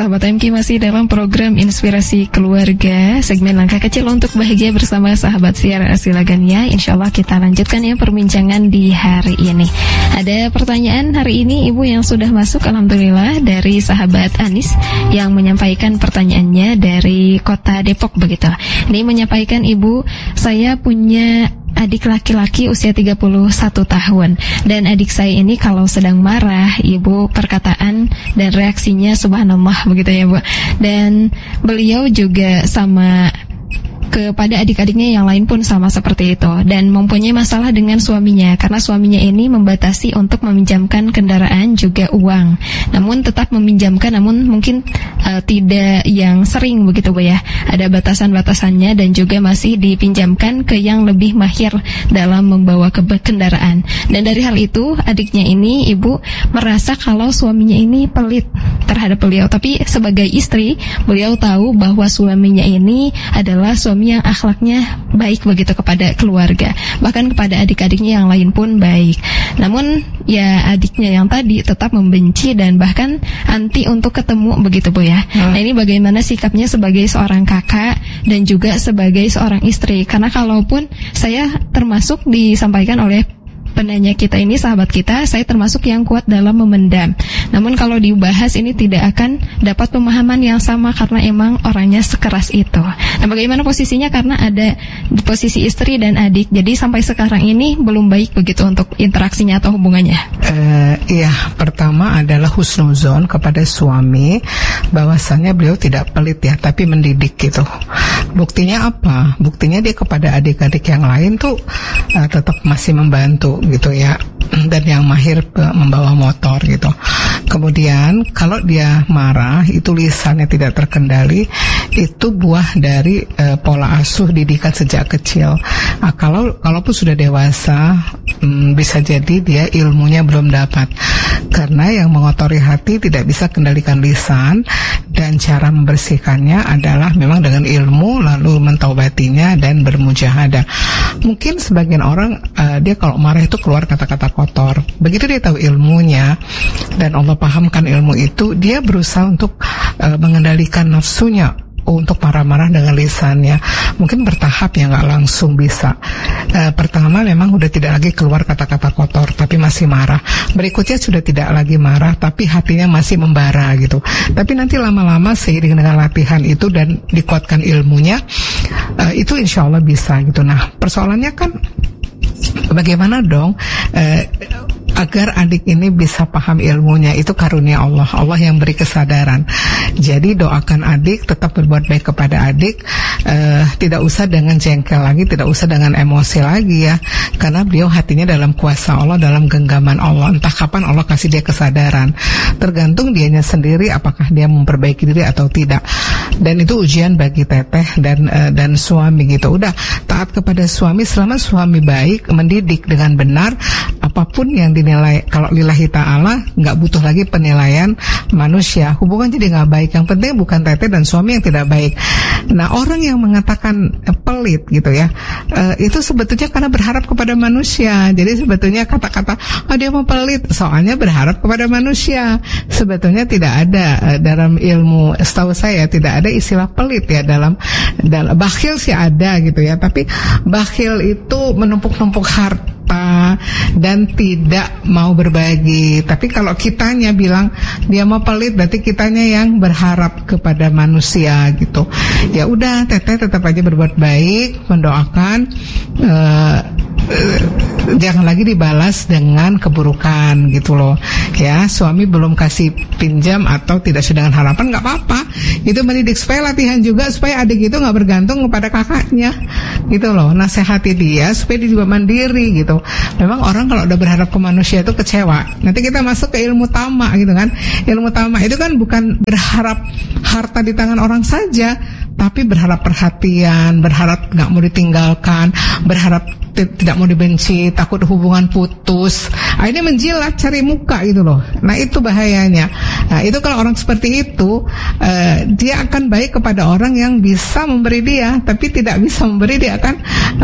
sahabat MK, masih dalam program Inspirasi Keluarga, segmen Langkah Kecil untuk Bahagia bersama sahabat Siar Asilagania. Insya Allah kita lanjutkan ya perbincangan di hari ini. Ada pertanyaan hari ini Ibu yang sudah masuk, alhamdulillah, dari sahabat Anis yang menyampaikan pertanyaannya dari kota Depok begitu. Ini menyampaikan, Ibu, saya punya adik laki-laki usia 31 tahun. Dan adik saya ini kalau sedang marah, Ibu, perkataan dan reaksinya subhanallah begitu ya, Bu. Dan beliau juga sama kepada adik-adiknya yang lain pun sama seperti itu, dan mempunyai masalah dengan suaminya karena suaminya ini membatasi untuk meminjamkan kendaraan juga uang, namun tetap meminjamkan, namun mungkin tidak yang sering begitu, Bu ya. Ada batasan-batasannya dan juga masih dipinjamkan ke yang lebih mahir dalam membawa kendaraan. Dan dari hal itu adiknya ini, Ibu, merasa kalau suaminya ini pelit terhadap beliau, tapi sebagai istri beliau tahu bahwa suaminya ini adalah suami yang akhlaknya baik begitu kepada keluarga, bahkan kepada adik-adiknya yang lain pun baik. Namun ya adiknya yang tadi tetap membenci dan bahkan anti untuk ketemu begitu, Bu ya. Nah, ini bagaimana sikapnya sebagai seorang kakak dan juga sebagai seorang istri, karena kalaupun saya termasuk disampaikan oleh penanya kita ini, sahabat kita, saya termasuk yang kuat dalam memendam. Namun kalau dibahas ini tidak akan dapat pemahaman yang sama karena emang orangnya sekeras itu. Nah, bagaimana posisinya, karena ada di posisi istri dan adik, jadi sampai sekarang ini belum baik begitu untuk interaksinya atau hubungannya. Iya, pertama adalah husnuzon kepada suami bahwasanya beliau tidak pelit ya, tapi mendidik gitu. Buktinya apa? Buktinya dia kepada adik-adik yang lain tuh tetap masih membantu gitu ya, dan yang mahir membawa motor gitu. Kemudian kalau dia marah, itu lisannya tidak terkendali, itu buah dari pola asuh didikan sejak kecil. Kalaupun sudah dewasa, bisa jadi dia ilmunya belum dapat, karena yang mengotori hati tidak bisa kendalikan lisan, dan cara membersihkannya adalah memang dengan ilmu, lalu mentaubatinya dan bermujahadah. Mungkin sebagian orang dia kalau marah itu keluar kata-kata kotor. Begitu dia tahu ilmunya dan Allah pahamkan ilmu itu, dia berusaha untuk mengendalikan nafsunya untuk marah-marah dengan lisannya. Mungkin bertahap ya, nggak langsung bisa. Pertama memang udah tidak lagi keluar kata-kata kotor, tapi masih marah. Berikutnya sudah tidak lagi marah, tapi hatinya masih membara gitu. Tapi nanti lama-lama seiring dengan latihan itu dan dikuatkan ilmunya, itu insya Allah bisa gitu. Nah, persoalannya kan bagaimana dong agar adik ini bisa paham ilmunya? Itu karunia Allah, Allah yang beri kesadaran. Jadi doakan adik, tetap berbuat baik kepada adik, tidak usah dengan jengkel lagi, tidak usah dengan emosi lagi ya, karena beliau hatinya dalam kuasa Allah, dalam genggaman Allah. Entah kapan Allah kasih dia kesadaran, tergantung dianya sendiri apakah dia memperbaiki diri atau tidak. Dan itu ujian bagi teteh dan suami gitu. Udah taat kepada suami, selama suami baik, mendidik dengan benar, apapun yang dinilai, kalau lillahi ta'ala, nggak butuh lagi penilaian manusia. Hubungan jadi nggak baik, yang penting bukan teteh dan suami yang tidak baik. Nah, orang yang mengatakan pelit gitu ya, itu sebetulnya karena berharap kepada manusia. Jadi sebetulnya kata-kata dia mau pelit soalnya berharap kepada manusia. Sebetulnya tidak ada dalam ilmu, setahu saya tidak ada istilah pelit ya, dalam bakhil sih ada gitu ya, tapi bakhil itu menumpuk-numpuk harta dan tidak mau berbagi. Tapi kalau kitanya bilang dia mau pelit, berarti kitanya yang berharap kepada manusia gitu. Ya udah, teteh tetap aja berbuat baik, mendoakan, jangan lagi dibalas dengan keburukan gitu loh ya. Suami belum kasih pinjam atau tidak sesuai dengan harapan, nggak apa-apa, itu mendidik supaya latihan juga, supaya adik itu nggak bergantung kepada kakaknya gitu loh. Nasihati dia supaya dia juga mandiri gitu. Memang orang kalau udah berharap ke manusia itu kecewa. Nanti kita masuk ke ilmu tamak gitu kan. Ilmu tamak itu kan bukan berharap harta di tangan orang saja, tapi berharap perhatian, berharap nggak mau ditinggalkan, berharap tidak mau dibenci, takut hubungan putus. Ini menjilat, cari muka gitu loh. Nah, itu bahayanya. Nah, itu kalau orang seperti itu, dia akan baik kepada orang yang bisa memberi dia, tapi tidak bisa memberi dia akan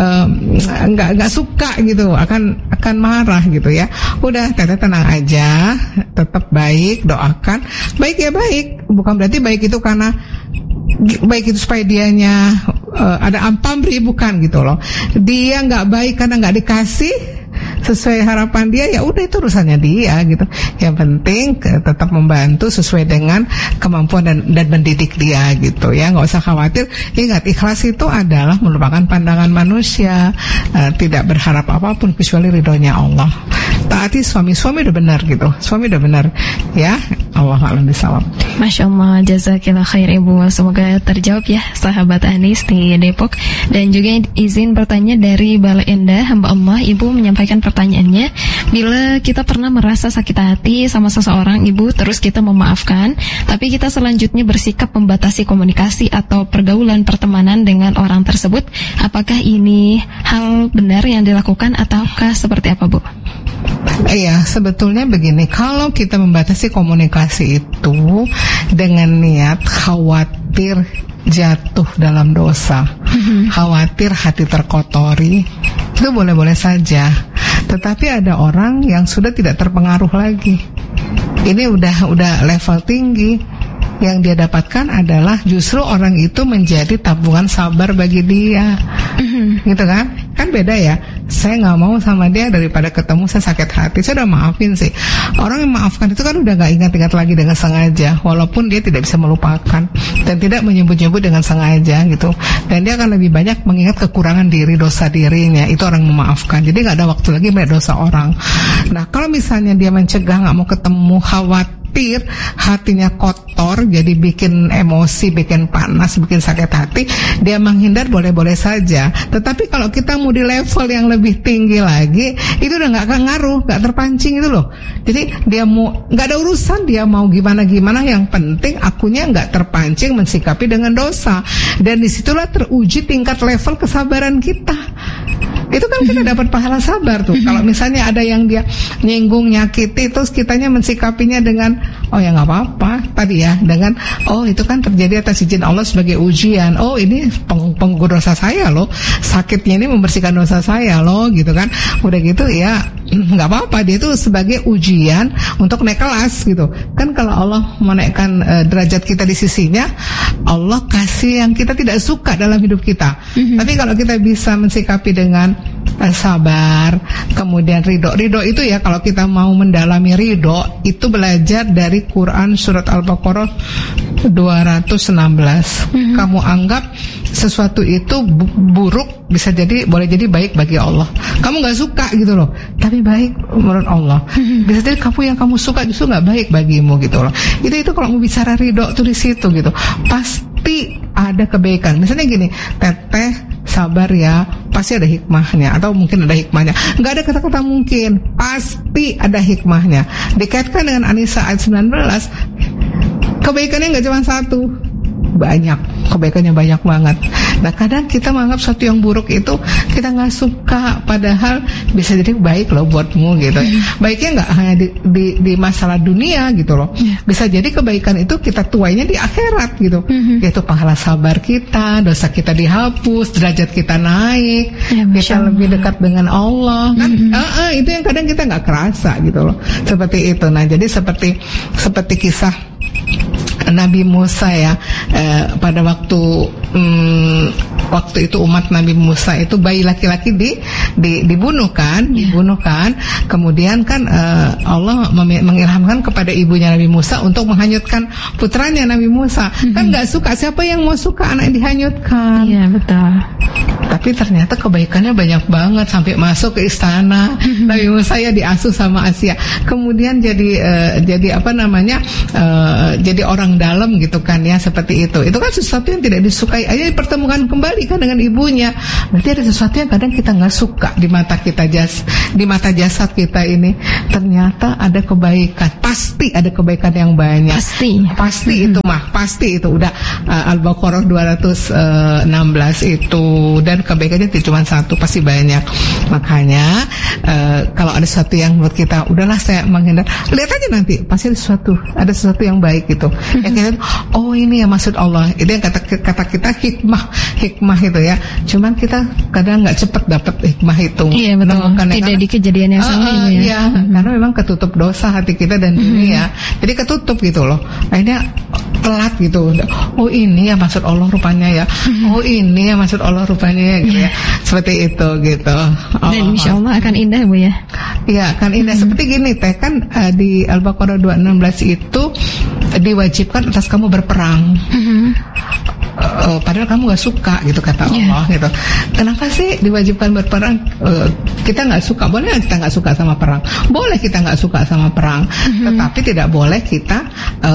nggak suka gitu, akan marah gitu ya. Udah, teteh tenang aja, tetap baik, doakan. Baik ya baik, bukan berarti baik itu karena baik itu supaya dianya ada pamrih, bukan gitu loh. Dia nggak baik karena nggak dikasih sesuai harapan dia, ya udah itu urusannya dia gitu. Yang penting tetap membantu sesuai dengan kemampuan dan mendidik dia gitu ya. Nggak usah khawatir. Ingat, ikhlas itu adalah melupakan pandangan manusia, tidak berharap apapun kecuali ridhonya Allah. Taati suami udah benar gitu. Suami udah benar ya. Allah a'lam bishawab. Masya Allah, jazakillah khair Ibu. Semoga terjawab ya sahabat Anis di Depok. Dan juga izin bertanya dari Bala Endah, hamba Allah. Ibu menyampaikan pertanyaannya, bila kita pernah merasa sakit hati sama seseorang Ibu, terus kita memaafkan, tapi kita selanjutnya bersikap membatasi komunikasi atau pergaulan pertemanan dengan orang tersebut, apakah ini hal benar yang dilakukan ataukah seperti apa Bu? Iya, sebetulnya begini, kalau kita membatasi komunikasi itu dengan niat khawatir jatuh dalam dosa, khawatir hati terkotori, itu boleh-boleh saja. Tetapi ada orang yang sudah tidak terpengaruh lagi. Ini udah level tinggi. Yang dia dapatkan adalah justru orang itu menjadi tabungan sabar bagi dia. Gitu kan? Kan beda ya. Saya nggak mau sama dia daripada ketemu saya sakit hati. Saya udah maafin sih. Orang yang maafkan itu kan udah nggak ingat-ingat lagi dengan sengaja, walaupun dia tidak bisa melupakan dan tidak menyebut-nyebut dengan sengaja gitu. Dan dia akan lebih banyak mengingat kekurangan diri, dosa dirinya. Itu orang memaafkan. Jadi nggak ada waktu lagi melihat dosa orang. Nah, kalau misalnya dia mencegah, nggak mau ketemu, khawatir hatinya kotor, jadi bikin emosi, bikin panas, bikin sakit hati, dia menghindar boleh-boleh saja. Tetapi kalau kita mau di level yang lebih tinggi lagi, itu udah nggak ngaruh, nggak terpancing itu loh. Jadi dia mau, nggak ada urusan dia mau gimana-gimana, yang penting akunya nggak terpancing mensikapi dengan dosa. Dan disitulah teruji tingkat level kesabaran kita. Itu kan kita dapat pahala sabar tuh. Kalau misalnya ada yang dia nyinggung, nyakiti, terus kitanya mensikapinya dengan, oh ya nggak apa-apa tadi ya, dengan oh itu kan terjadi atas izin Allah sebagai ujian. Oh ini penggugur dosa saya loh, sakitnya ini membersihkan dosa saya loh, gitu kan. Udah gitu ya nggak apa-apa, dia itu sebagai ujian untuk naik kelas gitu. Kan kalau Allah menaikkan derajat kita di sisinya, Allah kasih yang kita tidak suka dalam hidup kita. Tapi kalau kita bisa mensikapi dengan sabar, kemudian ridho itu ya, kalau kita mau mendalami ridho itu belajar dari Quran surat Al-Baqarah 216. Kamu anggap sesuatu itu buruk, bisa jadi, boleh jadi baik bagi Allah. Kamu nggak suka gitu loh, tapi baik menurut Allah. Bisa jadi kamu yang kamu suka justru nggak baik bagimu gitu loh. Itu kalau mau bicara ridho tuh di situ gitu. Pasti ada kebaikan. Misalnya gini, teteh sabar ya, pasti ada hikmahnya, atau mungkin ada hikmahnya. Nggak ada kata-kata mungkin, pasti ada hikmahnya. Dikaitkan dengan An-Nisa ayat 19, kebaikannya nggak cuma satu, banyak, kebaikannya banyak banget. Nah kadang kita menganggap sesuatu yang buruk itu kita nggak suka, padahal bisa jadi baik loh buatmu gitu. Baiknya nggak hanya di masalah dunia gitu loh. Bisa jadi kebaikan itu kita tuainya di akhirat gitu. Yaitu pahala sabar kita, dosa kita dihapus, derajat kita naik, kita lebih dekat dengan Allah kan. Itu yang kadang kita nggak kerasa gitu loh. Seperti itu. Nah jadi seperti kisah Nabi Musa ya, pada waktu itu umat Nabi Musa itu bayi laki-laki dibunuh kan. Kemudian kan Allah mengilhamkan kepada ibunya Nabi Musa untuk menghanyutkan putranya Nabi Musa. Kan nggak suka, siapa yang mau suka anak dihanyutkan? Iya betul. Tapi ternyata kebaikannya banyak banget, sampai masuk ke istana. Nabi Musa ya diasuh sama Asia. Kemudian jadi apa namanya? Jadi orang dalam gitu kan ya, seperti itu. Itu kan sesuatu yang tidak disukai. Aja dipertemukan kembali kan dengan ibunya. Berarti ada sesuatu yang kadang kita nggak suka di mata kita, di mata jasad kita ini. Ternyata ada kebaikan. Pasti ada kebaikan yang banyak. Pasti itu mah, pasti itu udah Al-Baqarah 216 itu. Dan kebaikannya tidak cuma satu, pasti banyak. Makanya kalau ada sesuatu yang menurut kita udahlah saya menghindar, lihat aja nanti pasti ada sesuatu yang baik gitu. Yang kita, oh ini ya maksud Allah, itu yang kata kita hikmah itu ya. Cuman kita kadang nggak cepat dapat hikmah itu. Iya betul. Tidak di kejadian yang sama ya. Iya, karena memang ketutup dosa hati kita dan dunia. Jadi ketutup gitu loh. Akhirnya telat gitu. Oh ini ya maksud Allah rupanya ya. Oh ini ya maksud Allah rupanya ya gitu ya. Seperti itu gitu. Dan insya Allah akan indah Bu ya. Iya akan indah. Seperti gini teh kan di Al-Baqarah 216 itu diwajibkan atas kamu berperang. Padahal kamu gak suka gitu kata Allah gitu. Kenapa sih diwajibkan berperang? Kita gak suka. Boleh kita gak suka sama perang? Boleh kita gak suka sama perang. Tetapi tidak boleh kita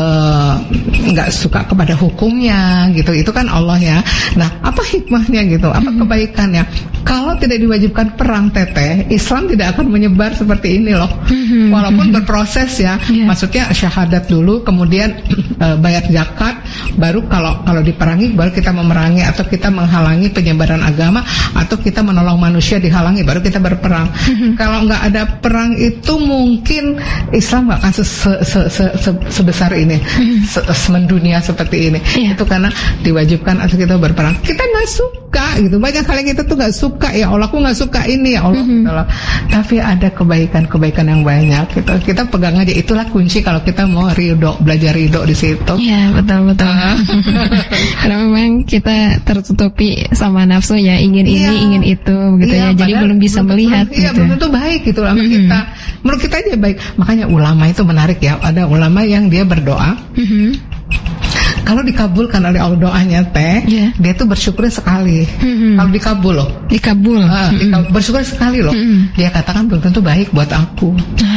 gak suka kepada hukumnya gitu. Itu kan Allah ya. Nah apa hikmahnya gitu? Apa kebaikannya? Kalau tidak diwajibkan perang teteh, Islam tidak akan menyebar seperti ini loh. Walaupun berproses ya. Maksudnya syahadat dulu, kemudian bayar zakat, baru kalau diperangi baru kita memerangi, atau kita menghalangi penyebaran agama, atau kita menolong manusia dihalangi, baru kita berperang. Kalau nggak ada perang itu mungkin Islam nggak akan sebesar ini, mendunia seperti ini. Itu karena diwajibkan atau kita berperang. Kita nggak suka gitu, banyak hal yang kita tuh nggak suka, ya Allah aku nggak suka ini ya Allah gitu loh. Tapi ada kebaikan yang banyak gitu. Kita pegang aja, itulah kunci kalau kita mau ridho, belajar ridho di situ. Iya betul. Karena memang kita tertutupi sama nafsu ya, ingin ini ingin itu begitu ya, jadi belum bisa melihat gitu. Iya belum tentu baik gitu sama kita. Menurut kita aja baik. Makanya ulama itu menarik ya. Ada ulama yang dia berdoa, kalau dikabulkan oleh Allah doanya teh, dia tuh bersyukur sekali. Kalau dikabul loh. Bersyukur sekali loh. Dia katakan belum tentu baik buat aku.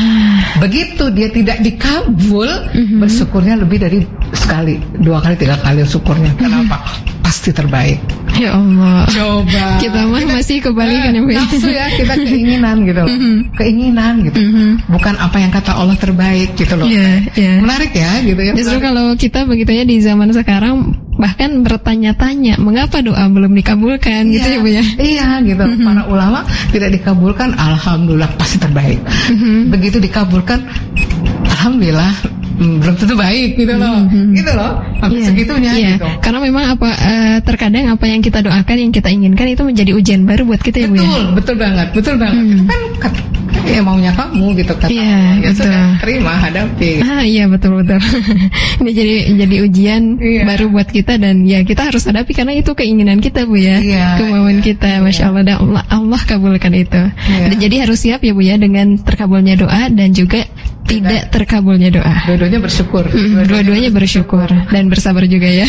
Begitu dia tidak dikabul, bersyukurnya lebih dari sekali, 2 kali, 3 kali syukurnya. Kenapa? Pasti terbaik. Ya Allah. Coba. Kita masih kebalikan ya Bu. Nafsu ya, kita keinginan gitu loh. Keinginan gitu. Bukan apa yang kata Allah terbaik gitu loh. Menarik ya gitu ya. Justru kalau kita begitu ya di zaman sekarang bahkan bertanya-tanya mengapa doa belum dikabulkan gitu ya Bu ya. Iya gitu. Para ulama tidak dikabulkan, alhamdulillah pasti terbaik. Begitu dikabulkan, alhamdulillah belum tentu baik gitu loh. Gitu loh. Sampai segitunya gitu. Karena memang terkadang apa yang kita doakan, yang kita inginkan itu menjadi ujian baru buat kita ya Bu ya. Betul banget. Kan ya maunya kamu gitu kata Allah. Ya sudah, terima, hadapi. Iya betul. Ini jadi ujian baru buat kita, dan ya kita harus hadapi karena itu keinginan kita Bu ya. Kemauan kita. Masya Allah, dan Allah kabulkan itu. Dan jadi harus siap ya Bu ya dengan terkabulnya doa dan juga tidak terkabulnya doa. Dua-duanya bersyukur. Dua-duanya bersyukur dan bersabar juga ya.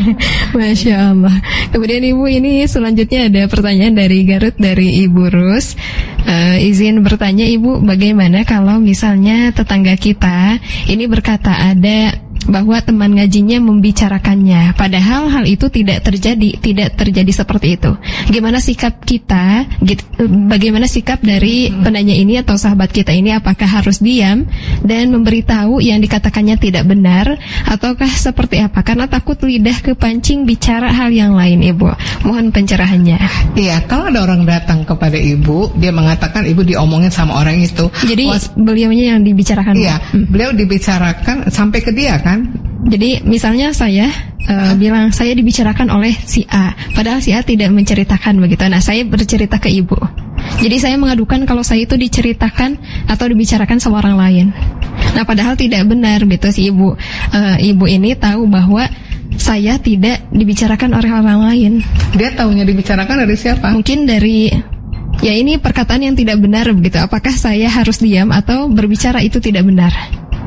Masya Allah. Kemudian Ibu, ini selanjutnya ada pertanyaan dari Garut, dari Ibu Rus. Izin bertanya Ibu, bagaimana kalau misalnya tetangga kita ini berkata ada bahwa teman ngajinya membicarakannya, padahal hal itu tidak terjadi seperti itu. Gimana sikap kita? Bagaimana sikap dari penanya ini atau sahabat kita ini? Apakah harus diam dan memberitahu yang dikatakannya tidak benar, ataukah seperti apa? Karena takut lidah kepancing bicara hal yang lain, Ibu. Mohon pencerahannya. Iya, kalau ada orang datang kepada Ibu, dia mengatakan Ibu diomongin sama orang itu. Jadi beliaunya yang dibicarakan. Iya, beliau dibicarakan sampai ke dia kan. Jadi misalnya saya bilang saya dibicarakan oleh si A, padahal si A tidak menceritakan begitu. Nah, saya bercerita ke Ibu. Jadi saya mengadukan kalau saya itu diceritakan atau dibicarakan sama orang lain. Nah, padahal tidak benar gitu si Ibu. Ibu ini tahu bahwa saya tidak dibicarakan oleh orang lain. Dia tahunya dibicarakan dari siapa? Mungkin dari, ya ini perkataan yang tidak benar begitu. Apakah saya harus diam atau berbicara itu tidak benar?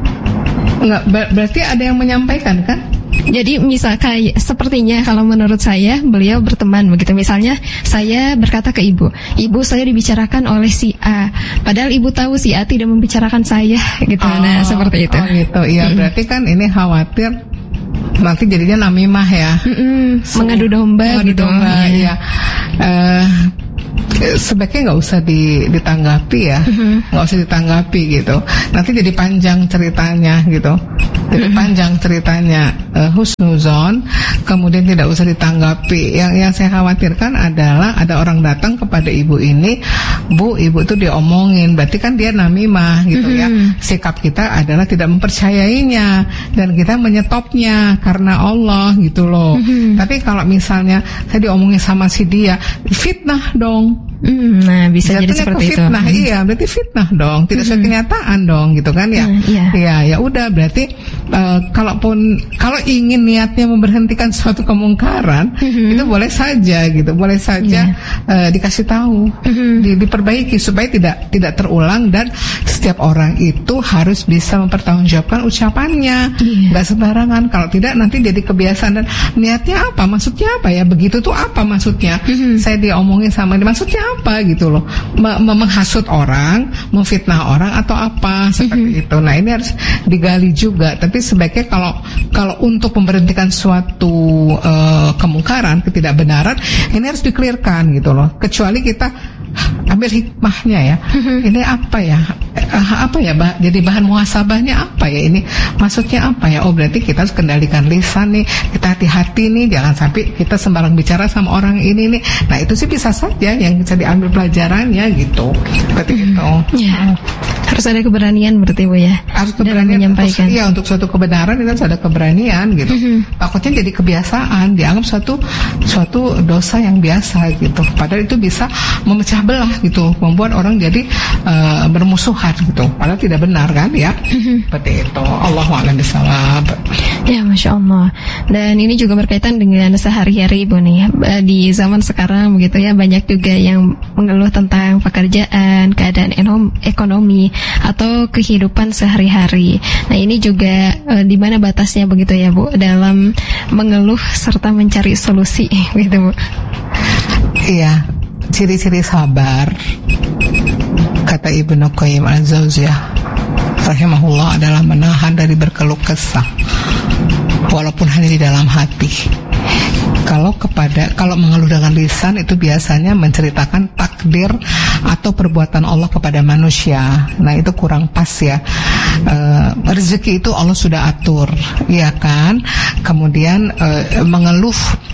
Enggak, berarti ada yang menyampaikan kan? Jadi misalkan sepertinya kalau menurut saya beliau berteman begitu. Misalnya saya berkata ke Ibu, Ibu saya dibicarakan oleh si A, padahal Ibu tahu si A tidak membicarakan saya gitu. Nah seperti itu. Oh gitu, iya berarti kan ini khawatir nanti jadinya namimah ya. Mengadu domba gitu. Iya. Sebaiknya nggak usah ditanggapi ya, nggak usah ditanggapi gitu. Nanti jadi panjang ceritanya gitu. Jadi panjang ceritanya, husnuzon, kemudian tidak usah ditanggapi. Yang saya khawatirkan adalah ada orang datang kepada ibu ini, Bu, ibu itu diomongin, berarti kan dia namimah gitu ya. Sikap kita adalah tidak mempercayainya dan kita menyetopnya karena Allah gitu loh. Tapi kalau misalnya saya diomongin sama si dia, fitnah dong. Nah, bisa jadi seperti fitnah, itu. Iya, berarti fitnah dong, tidak sesuai kenyataan dong, gitu kan ya? Iya, ya udah, berarti kalau ingin niatnya memberhentikan suatu kemungkaran, itu boleh saja, gitu, boleh saja dikasih tahu, diperbaiki supaya tidak terulang, dan setiap orang itu harus bisa mempertanggungjawabkan ucapannya, nggak sembarangan. Kalau tidak nanti jadi kebiasaan, dan niatnya apa? Maksudnya apa ya? Begitu tuh apa maksudnya? Saya diomongin sama dia, maksudnya apa gitu loh, menghasut orang, memfitnah orang atau apa seperti itu. Nah, ini harus digali juga. Tapi sebaiknya kalau untuk memberhentikan suatu kemungkaran, ketidakbenaran, ini harus dikelirkan gitu loh. Kecuali kita ambil hikmahnya ya. Ini apa ya? Jadi bahan muhasabahnya apa ya? Ini maksudnya apa ya? Oh, berarti kita harus kendalikan lisan nih. Kita hati-hati nih, jangan sampai kita sembarang bicara sama orang ini nih. Nah, itu sih bisa saja yang bisa diambil pelajarannya gitu. Seperti itu. Ya. Harus ada keberanian berarti Bu ya. Harus keberanian menyampaikan. Iya, untuk suatu kebenaran itu harus ada keberanian gitu. Takutnya jadi kebiasaan, dianggap suatu dosa yang biasa gitu. Padahal itu bisa memecah belah gitu, membuat orang jadi bermusuhan gitu. Padahal tidak benar kan ya. Seperti itu. Allahu a'lam bishawab. Ya, Masya Allah. Dan ini juga berkaitan dengan sehari-hari Bu nih. Di zaman sekarang begitu ya, banyak juga yang mengeluh tentang pekerjaan, keadaan ekonomi, atau kehidupan sehari-hari. Nah, ini juga di mana batasnya begitu ya Bu dalam mengeluh serta mencari solusi gitu Bu. Iya, ciri-ciri sabar kata Ibnu Qayyim al-Jauziyah rahimahullah adalah menahan dari berkeluh kesah walaupun hanya di dalam hati. Kalau mengeluh dengan lisan itu biasanya menceritakan takdir atau perbuatan Allah kepada manusia. Nah, itu kurang pas ya. Rezeki itu Allah sudah atur, ya kan? Kemudian mengeluh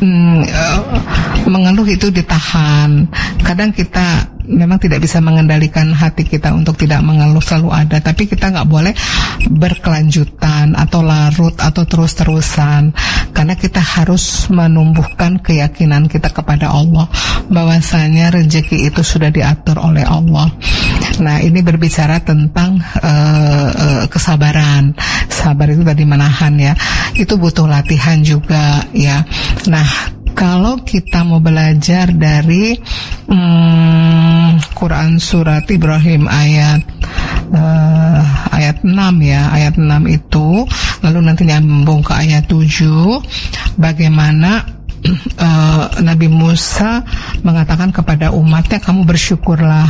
itu ditahan. Kadang kita memang tidak bisa mengendalikan hati kita untuk tidak mengeluh, selalu ada. Tapi kita nggak boleh berkelanjutan atau larut atau terus-terusan, karena kita harus menumbuhkan keyakinan kita kepada Allah bahwasanya rezeki itu sudah diatur oleh Allah. Nah, ini berbicara tentang kesabaran. Sabar itu tadi menahan ya. Itu butuh latihan juga ya. Nah, kalau kita mau belajar dari Quran surat Ibrahim ayat 6 ya, ayat 6 itu, lalu nanti nyambung ke ayat 7, bagaimana Nabi Musa mengatakan kepada umatnya, kamu bersyukurlah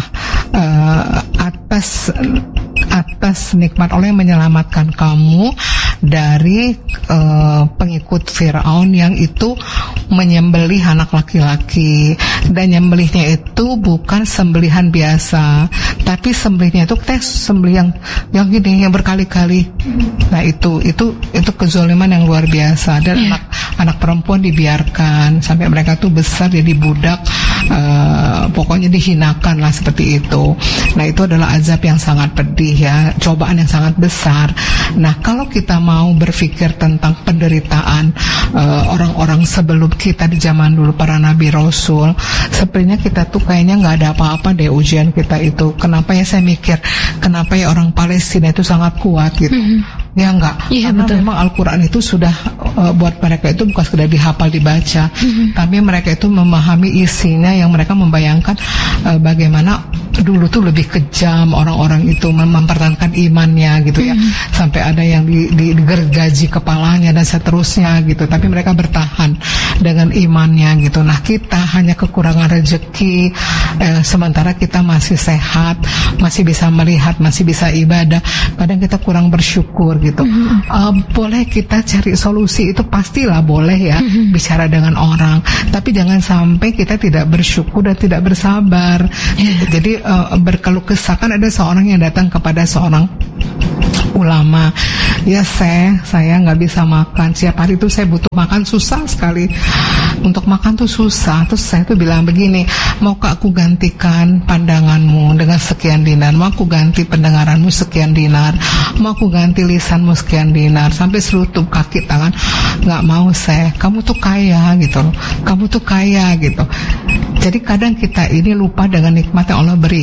atas nikmat Allah yang menyelamatkan kamu dari pengikut Firaun yang itu menyembelih anak laki-laki, dan nyembelihnya itu bukan sembelihan biasa, tapi sembelihnya itu sembelih yang gini, yang berkali-kali. Nah, itu kezaliman yang luar biasa. Dan anak perempuan dibiarkan sampai mereka tuh besar jadi budak, pokoknya dihinakan lah seperti itu. Nah, itu adalah azab yang sangat pedih ya, cobaan yang sangat besar. Nah, kalau kita mau berpikir tentang penderitaan orang-orang sebelum kita di zaman dulu, para nabi rasul, sebenarnya kita tuh kayaknya nggak ada apa-apa deh ujian kita itu. Kenapa ya saya mikir, kenapa ya orang Palestina itu sangat kuat gitu? Ya enggak, karena betul. Memang Al-Quran itu sudah buat mereka itu bukan sekedar dihafal dibaca, tapi mereka itu memahami isinya, yang mereka membayangkan bagaimana dulu tuh lebih kejam orang-orang itu mempertahankan imannya gitu ya, sampai ada yang digergaji kepalanya dan seterusnya gitu, tapi mereka bertahan dengan imannya gitu. Nah, kita hanya kekurangan rezeki, sementara kita masih sehat, masih bisa melihat, masih bisa ibadah, kadang kita kurang bersyukur gitu. Boleh kita cari solusi, itu pastilah boleh ya, bicara dengan orang, tapi jangan sampai kita tidak bersyukur dan tidak bersabar. Jadi berkeluh kesah. Kan ada seorang yang datang kepada seorang ulama, ya saya nggak bisa makan, setiap hari itu saya butuh makan, susah sekali untuk makan tuh susah. Terus saya tuh bilang begini, maukah aku gantikan pandanganmu dengan sekian dinar, mau aku ganti pendengaranmu sekian dinar, mau aku ganti lisanmu sekian dinar, sampai selutut kaki tangan. Nggak mau saya, kamu tuh kaya gitu, kamu tuh kaya gitu. Jadi kadang kita ini lupa dengan nikmat yang Allah beri.